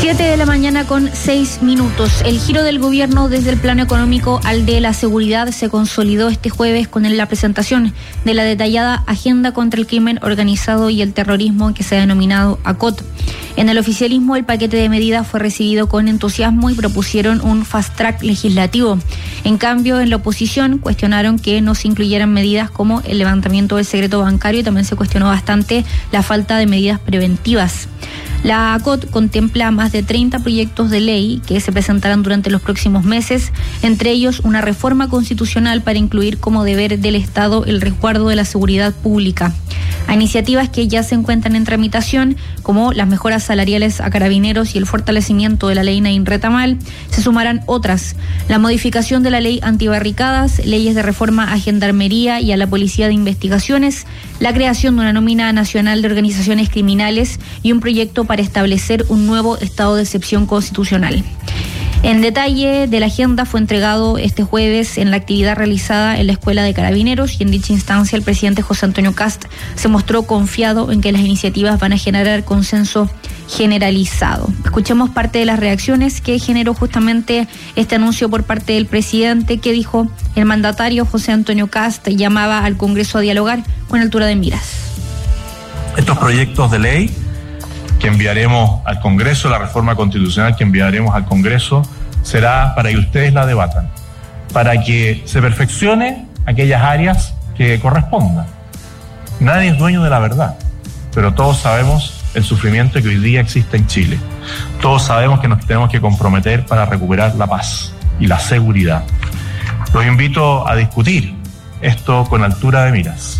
7:06 a.m. El giro del gobierno desde el plano económico al de la seguridad se consolidó este jueves con la presentación de la detallada Agenda contra el Crimen Organizado y el Terrorismo, que se ha denominado ACOT. En el oficialismo, el paquete de medidas fue recibido con entusiasmo y propusieron un fast track legislativo. En cambio, en la oposición cuestionaron que no se incluyeran medidas como el levantamiento del secreto bancario y también se cuestionó bastante la falta de medidas preventivas. La ACOT contempla más de 30 proyectos de ley que se presentarán durante los próximos meses, entre ellos una reforma constitucional para incluir como deber del Estado el resguardo de la seguridad pública. A iniciativas que ya se encuentran en tramitación, como las mejoras salariales a carabineros y el fortalecimiento de la ley Nain Retamal, se sumarán otras: la modificación de la ley antibarricadas, leyes de reforma a Gendarmería y a la Policía de Investigaciones, la creación de una nómina nacional de organizaciones criminales y un proyecto para establecer un nuevo estado de excepción constitucional. En detalle de la agenda fue entregado este jueves en la actividad realizada en la Escuela de Carabineros, y en dicha instancia el presidente José Antonio Kast se mostró confiado en que las iniciativas van a generar consenso generalizado. Escuchemos parte de las reacciones que generó justamente este anuncio por parte del presidente, que dijo: el mandatario José Antonio Kast llamaba al Congreso a dialogar con altura de miras. Estos proyectos de ley que enviaremos al Congreso, la reforma constitucional que enviaremos al Congreso, será para que ustedes la debatan, para que se perfeccione aquellas áreas que correspondan. Nadie es dueño de la verdad, pero todos sabemos el sufrimiento que hoy día existe en Chile. Todos sabemos que nos tenemos que comprometer para recuperar la paz y la seguridad. Los invito a discutir esto con altura de miras.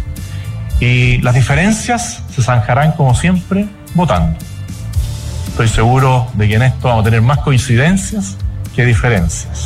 Y las diferencias se zanjarán, como siempre, votando. Estoy seguro de que en esto vamos a tener más coincidencias que diferencias.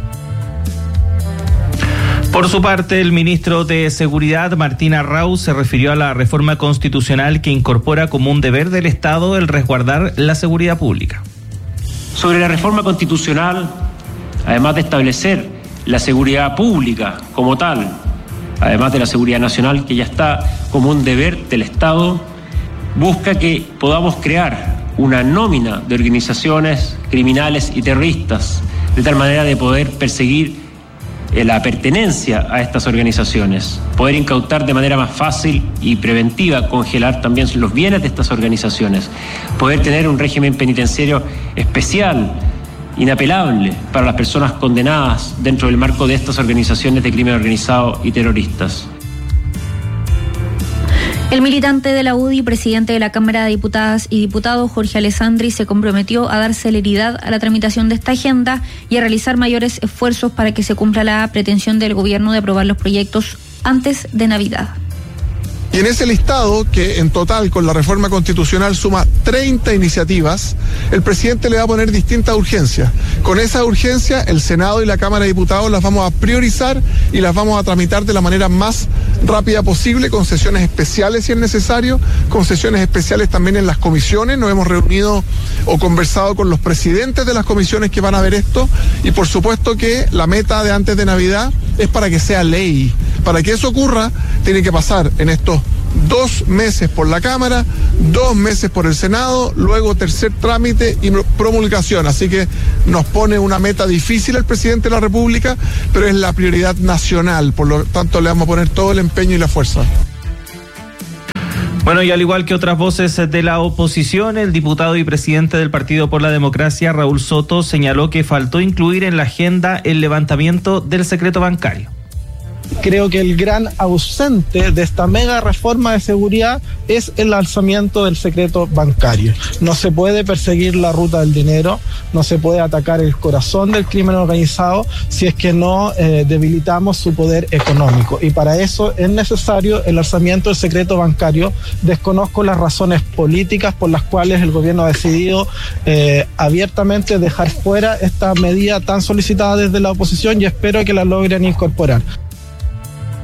Por su parte, el ministro de Seguridad, Martín Arrau, se refirió a la reforma constitucional que incorpora como un deber del Estado el resguardar la seguridad pública. Sobre la reforma constitucional, además de establecer la seguridad pública como tal, además de la seguridad nacional, que ya está como un deber del Estado, busca que podamos crear una nómina de organizaciones criminales y terroristas, de tal manera de poder perseguir la pertenencia a estas organizaciones, poder incautar de manera más fácil y preventiva, congelar también los bienes de estas organizaciones, poder tener un régimen penitenciario especial, inapelable, para las personas condenadas dentro del marco de estas organizaciones de crimen organizado y terroristas. El militante de la UDI, presidente de la Cámara de Diputadas y Diputados, Jorge Alessandri, se comprometió a dar celeridad a la tramitación de esta agenda y a realizar mayores esfuerzos para que se cumpla la pretensión del gobierno de aprobar los proyectos antes de Navidad. Y en ese listado, que en total con la reforma constitucional suma 30 iniciativas, el presidente le va a poner distintas urgencias. Con esa urgencia, el Senado y la Cámara de Diputados las vamos a priorizar y las vamos a tramitar de la manera más rápida posible, con sesiones especiales si es necesario, con sesiones especiales también en las comisiones. Nos hemos reunido o conversado con los presidentes de las comisiones que van a ver esto, y por supuesto que la meta de antes de Navidad es para que sea ley. Para que eso ocurra, tiene que pasar en estos 2 meses por la Cámara, 2 meses por el Senado, luego tercer trámite y promulgación. Así que nos pone una meta difícil el presidente de la República, pero es la prioridad nacional, por lo tanto le vamos a poner todo el empeño y la fuerza. Bueno, y al igual que otras voces de la oposición, el diputado y presidente del Partido por la Democracia, Raúl Soto, señaló que faltó incluir en la agenda el levantamiento del secreto bancario. Creo que el gran ausente de esta mega reforma de seguridad es el alzamiento del secreto bancario. No se puede perseguir la ruta del dinero, no se puede atacar el corazón del crimen organizado si es que no debilitamos su poder económico. Y para eso es necesario el alzamiento del secreto bancario. Desconozco las razones políticas por las cuales el gobierno ha decidido abiertamente dejar fuera esta medida tan solicitada desde la oposición, y espero que la logren incorporar.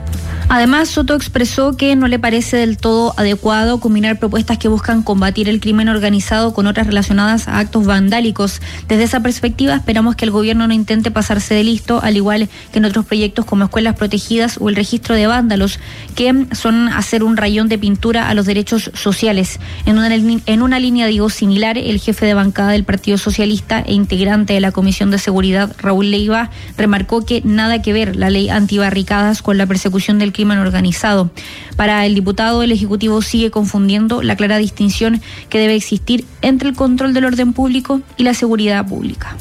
Además, Soto expresó que no le parece del todo adecuado combinar propuestas que buscan combatir el crimen organizado con otras relacionadas a actos vandálicos. Desde esa perspectiva, esperamos que el gobierno no intente pasarse de listo, al igual que en otros proyectos como escuelas protegidas o el registro de vándalos, que son hacer un rayón de pintura a los derechos sociales. En una línea, similar, el jefe de bancada del Partido Socialista e integrante de la Comisión de Seguridad, Raúl Leiva, remarcó que nada que ver la ley antibarricadas con la persecución del crimen organizado. Para el diputado, el Ejecutivo sigue confundiendo la clara distinción que debe existir entre el control del orden público y la seguridad pública.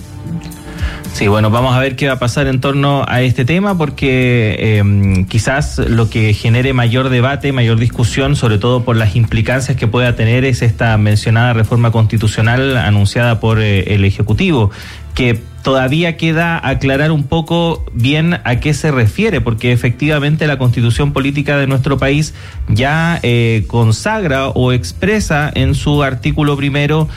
Sí, bueno, vamos a ver qué va a pasar en torno a este tema, porque quizás lo que genere mayor debate, mayor discusión, sobre todo por las implicancias que pueda tener, es esta mencionada reforma constitucional anunciada por el Ejecutivo, que todavía queda aclarar un poco bien a qué se refiere, porque efectivamente la Constitución Política de nuestro país ya consagra o expresa en su artículo primero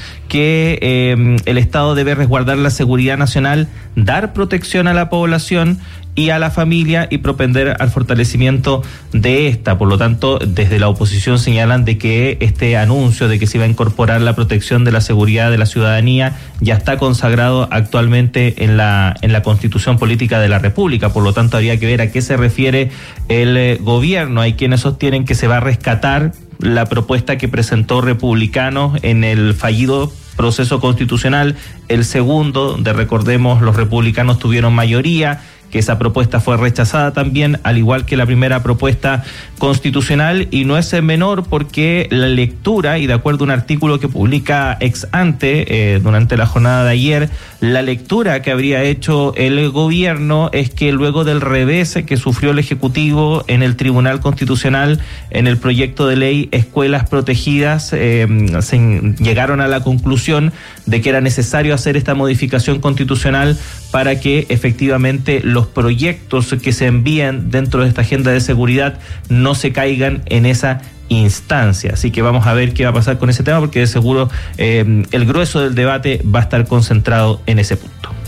que el Estado debe resguardar la seguridad nacional, dar protección a la población y a la familia y propender al fortalecimiento de esta. Por lo tanto, desde la oposición señalan de que este anuncio de que se iba a incorporar la protección de la seguridad de la ciudadanía ya está consagrado actualmente en la Constitución Política de la República. Por lo tanto, habría que ver a qué se refiere el gobierno. Hay quienes sostienen que se va a rescatar la propuesta que presentó Republicanos en el fallido proceso constitucional, el segundo, donde recordemos los republicanos tuvieron mayoría, que esa propuesta fue rechazada también, al igual que la primera propuesta constitucional, y no es menor porque la lectura, y de acuerdo a un artículo que publica ex ante, durante la jornada de ayer, la lectura que habría hecho el gobierno es que luego del revés que sufrió el Ejecutivo en el Tribunal Constitucional, en el proyecto de ley Escuelas Protegidas, llegaron a la conclusión de que era necesario hacer esta modificación constitucional para que efectivamente los proyectos que se envían dentro de esta agenda de seguridad no se caigan en esa instancia. Así que vamos a ver qué va a pasar con ese tema, porque de seguro el grueso del debate va a estar concentrado en ese punto.